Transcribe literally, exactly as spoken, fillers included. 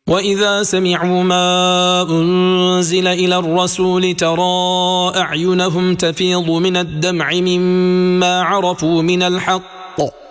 وإذا سمعوا ما أنزل إلى الرسول ترى أعينهم تفيض من الدمع مما عرفوا من الحق